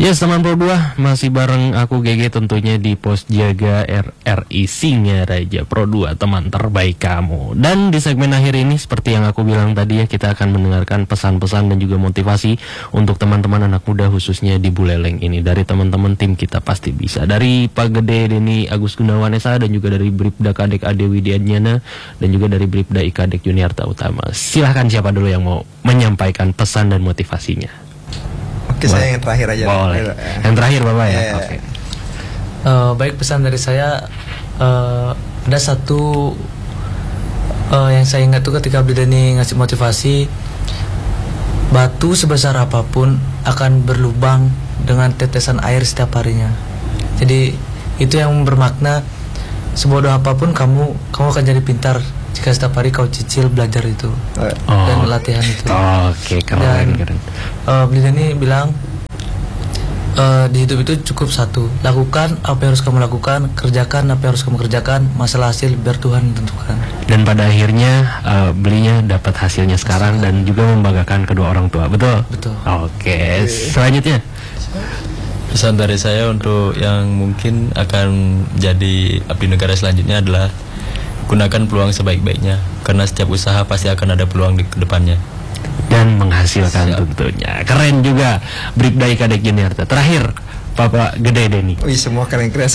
Yes, teman Pro 2, masih bareng aku GG tentunya di Pos Jaga RRI Singaraja Pro 2, teman terbaik kamu. Dan di segmen akhir ini seperti yang aku bilang tadi ya, kita akan mendengarkan pesan-pesan dan juga motivasi untuk teman-teman anak muda khususnya di Buleleng ini. Dari teman-teman tim Kita Pasti Bisa, dari Pak Gede Denny Agus Gunawan Esa, dan juga dari Bribda Kadek Ade Widiadnyana, dan juga dari Bribda Ikadek Juniarta Utama. Silahkan siapa dulu yang mau menyampaikan pesan dan motivasinya? Oke, saya yang terakhir aja. Boleh. Yang terakhir Bapak ya. Oke. Baik, pesan dari saya, ada satu yang saya ingat tuh ketika Bidani ngasih motivasi, batu sebesar apapun akan berlubang dengan tetesan air setiap harinya. Jadi itu yang bermakna, sebodoh apapun kamu akan jadi pintar jika setiap hari kau cicil belajar itu dan latihan itu. Oke, keren. Bidani bilang, di hidup itu cukup satu, lakukan apa yang harus kamu lakukan, kerjakan apa yang harus kamu kerjakan, masalah hasil biar Tuhan tentukan. Dan pada akhirnya belinya dapat hasilnya sekarang dan juga membanggakan kedua orang tua, betul? Betul. Oke, selanjutnya pesan dari saya untuk yang mungkin akan jadi abdi negara selanjutnya adalah gunakan peluang sebaik-baiknya, karena setiap usaha pasti akan ada peluang di kedepannya dan menghasilkan. Siap. Tentunya keren juga Bribda Ikadek Juniarta. Terakhir Bapak Gede Denny. Wih, semua keren-keren.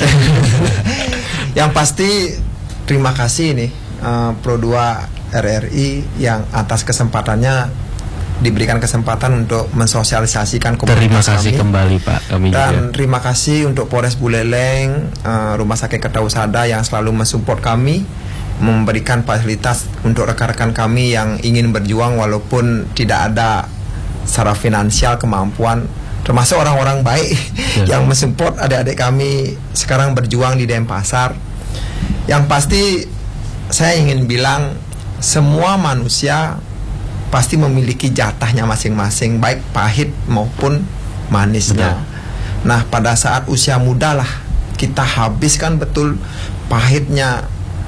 Yang pasti terima kasih nih Pro 2 RRI yang atas kesempatannya diberikan kesempatan untuk mensosialisasikan komunitas. Terima kasih kami. Kembali Pak, kami dan juga. Terima kasih untuk Polres Buleleng, Rumah Sakit Kertausada yang selalu mensupport kami, memberikan fasilitas untuk rekan-rekan kami yang ingin berjuang walaupun tidak ada secara finansial kemampuan, termasuk orang-orang baik yang mensupport adik-adik kami sekarang berjuang di Denpasar. Yang pasti saya ingin bilang, semua manusia pasti memiliki jatahnya masing-masing, baik pahit maupun manisnya. Nah, pada saat usia muda lah kita habiskan betul pahitnya,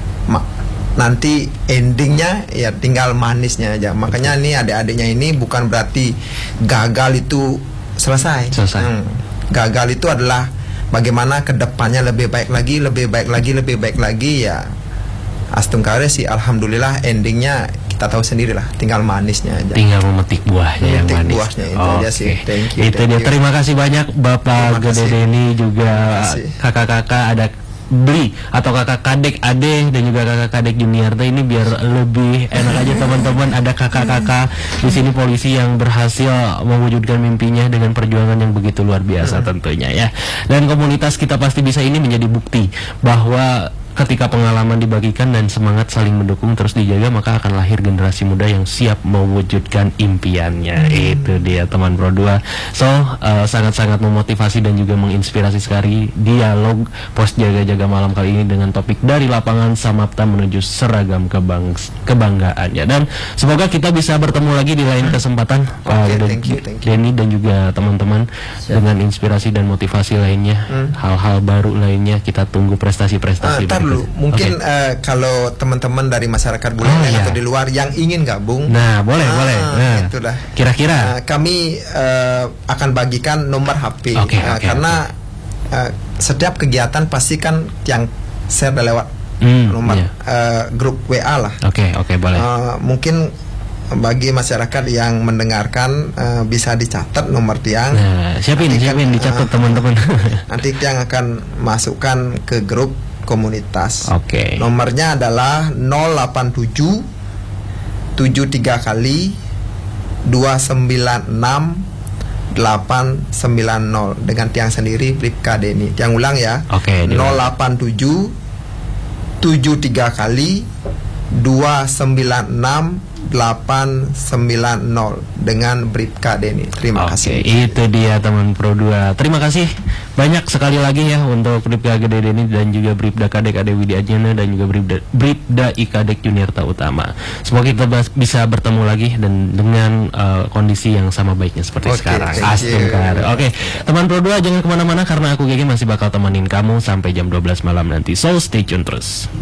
nanti endingnya ya tinggal manisnya aja. Makanya nih adik-adiknya ini bukan berarti gagal itu selesai. Gagal itu adalah bagaimana kedepannya lebih baik lagi, lebih baik lagi, lebih baik lagi ya. Astungkare sih alhamdulillah endingnya kita tahu sendiri lah, tinggal manisnya aja. Tinggal memetik buahnya yang manis. Buahnya itu aja sih. Thank you. Dia. Terima kasih banyak Bapak Gede Denny, juga kakak-kakak ada Bli atau kakak Kadek Ade dan juga kakak Kadek Juniarta. Ini biar lebih enak aja teman-teman, ada kakak-kakak di sini polisi yang berhasil mewujudkan mimpinya dengan perjuangan yang begitu luar biasa tentunya ya. Dan komunitas Kita Pasti Bisa ini menjadi bukti bahwa ketika pengalaman dibagikan dan semangat saling mendukung terus dijaga, maka akan lahir generasi muda yang siap mewujudkan impiannya. Itu dia teman Pro 2. So, sangat-sangat memotivasi dan juga menginspirasi sekali dialog Pos Jaga-Jaga malam kali ini dengan topik dari lapangan Samapta menuju seragam kebanggaannya. Dan semoga kita bisa bertemu lagi di lain kesempatan, Pak Denny dan juga teman-teman, dengan inspirasi dan motivasi lainnya, hal-hal baru lainnya. Kita tunggu prestasi-prestasi dulu. Mungkin kalau teman-teman dari masyarakat Buleleng atau di luar yang ingin gabung, boleh. Nah, itulah. Kira-kira kami akan bagikan nomor HP karena setiap kegiatan pasti kan yang share lewat nomor grup WA lah. Oke, boleh. Mungkin bagi masyarakat yang mendengarkan bisa dicatat nomor tiang. Siapin dicatat teman-teman. Nanti tiang akan masukkan ke grup komunitas. Nomornya adalah 087 73 kali 296 890 dengan tiang sendiri Bribka Denny. Tiang ulang ya. 087 73 kali 296 890 dengan Bribka Denny. Terima kasih. Itu dia teman Pro 2. Terima kasih banyak sekali lagi ya untuk Bribka Gede Denny dan juga Bribda Kadek Ade Widiadnyana dan juga Bribda Ikadek Juniarta Utama. Semoga kita bisa bertemu lagi dan dengan kondisi yang sama baiknya seperti sekarang. Astungkar. Teman Pro 2 jangan kemana-mana karena aku GG masih bakal temenin kamu sampai jam 12 malam nanti. So stay tune terus.